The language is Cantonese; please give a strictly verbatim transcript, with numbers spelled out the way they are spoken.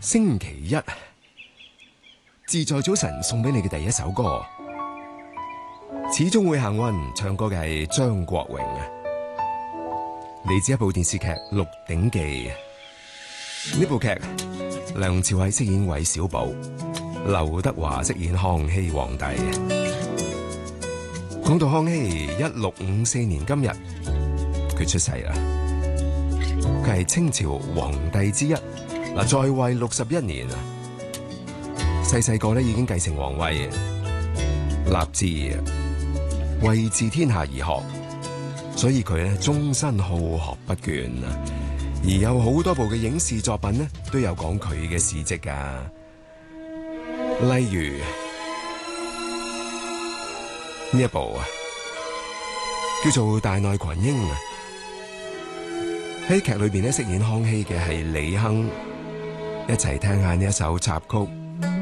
星期一，自在早晨送俾你嘅第一首歌，始終會幸運。唱歌嘅係張國榮啊，嚟自一部電視劇《鹿鼎記》。呢部劇梁朝偉飾演韋小寶，劉德華飾演康熙皇帝。講到康熙，一六五四年今日佢出世啦，佢係清朝皇帝之一。嗱，在位六十一年啊，細細個咧已經繼承皇位，立志為治天下而學，所以佢咧終身好學不倦啊。而有好多部嘅影視作品咧都有講佢嘅事蹟噶，例如呢一部啊，叫做《大內群英》啊。喺劇裏邊咧飾演康熙嘅係李亨。一齊聽下呢一首插曲。